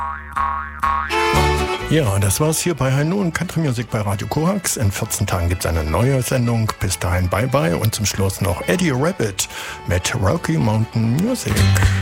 Ja, das war's hier bei High Noon Country Music bei Radio Korax. In 14 Tagen gibt's eine neue Sendung. Bis dahin bye bye und zum Schluss noch Eddie Rabbit mit Rocky Mountain Music.